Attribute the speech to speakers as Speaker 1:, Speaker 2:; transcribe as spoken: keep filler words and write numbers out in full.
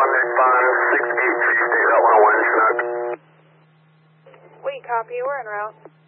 Speaker 1: six gate, State Route one oh one, Chinook.
Speaker 2: We copy, we're en route.